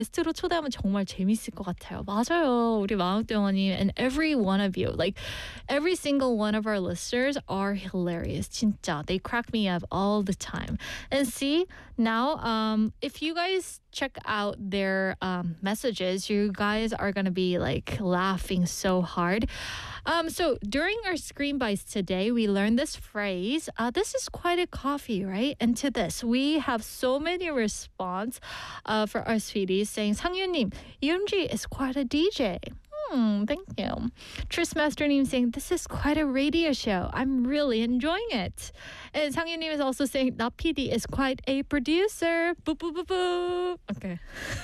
게스트로 초대하면 정말 재밌을 것 같아요. 맞아요. 우리 마음대원님 and every one of you. Like every single one of our listeners are hilarious. 진짜. They crack me up all the time. And see, now if you guys check out their messages, you guys are going to be like laughing so hard. So during our screen bites today, we learned this phrase. This is quite a coffee, right? And to this, we have so many response for our sweeties saying, 상윤님, Yoonji is quite a DJ. Thank you. Tristmaster님 saying, this is quite a radio show. I'm really enjoying it. And 상윤님 is also saying, Na PD is quite a producer. Boo, boo, boo, boo. Okay.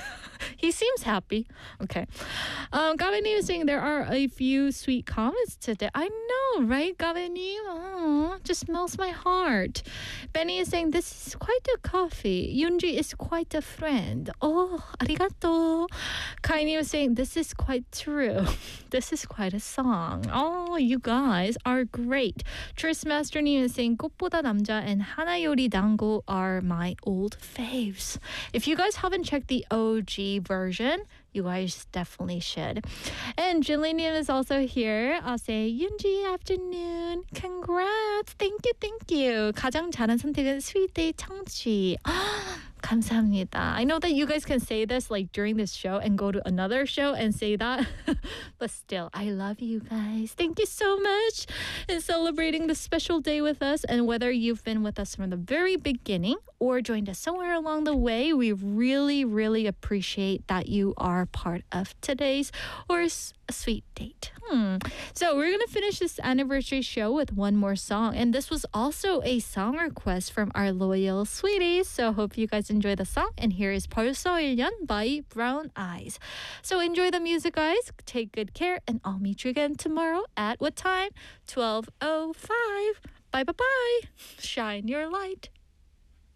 He seems happy. Okay. Gabenim is saying there are a few sweet comments today. I know, right, Gabenim? Oh, just melts my heart. Benny is saying this is quite a coffee. Yoonji is quite a friend. Oh, arigato. Kaini is saying this is quite true. This is quite a song. Oh, you guys are great. Tristmaster님 is saying 꽃보다 남자 and 하나요리 당구 are my old faves. If you guys haven't checked the OG version, you guys definitely should. And Jillian is also here. I'll say Yoonji afternoon. Congrats. Thank you. Thank you. 가장 잘한 선택은 스윗데이 청취. 감사합니다. I know that you guys can say this like during this show and go to another show and say that. But still, I love you guys. Thank you so much in celebrating this special day with us. And whether you've been with us from the very beginning or joined us somewhere along the way, we really, really appreciate that you are part of today's or a sweet date. So we're going to finish this anniversary show with one more song. And this was also a song request from our loyal sweeties. So hope you guys enjoy the song. And here is 벌써 1년 by Brown Eyes. So enjoy the music, guys. Take good care. And I'll meet you again tomorrow at what time? 12:05. Bye, bye, bye. Shine your light.